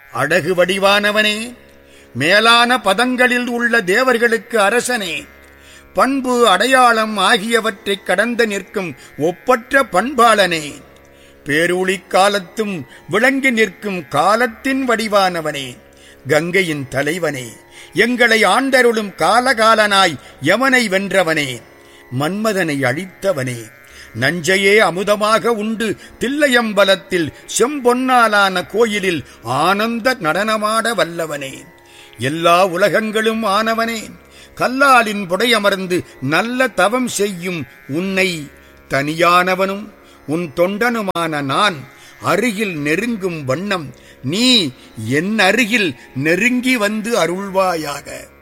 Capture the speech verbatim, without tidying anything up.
அழகு வடிவானவனே, மேலான பதங்களில் உள்ள தேவர்களுக்கு அரசனே, பண்பு அடையாளம் ஆகியவற்றைக் கடந்து நிற்கும் ஒப்பற்ற பண்பாளனே, பேரூழிக் காலத்தும் விளங்கி நிற்கும் காலத்தின் வடிவானவனே, கங்கையின் தலைவனே, எங்களை ஆண்டருளும் காலகாலனாய் யமனை வென்றவனே, மன்மதனை அழித்தவனே, நஞ்சையே அமுதமாக உண்டு தில்லையம்பலத்தில் செம்பொன்னாலான கோயிலில் ஆனந்த நடனமாட வல்லவனே, எல்லா உலகங்களும் ஆனவனே, கல்லாலின் புடையமர்ந்து நல்ல தவம் செய்யும் உன்னை தனியானவனும் உன் தொண்டனுமான நான் அருகில் நெருங்கும் வண்ணம் நீ என் அருகில் நெருங்கி வந்து அருள்வாயாக.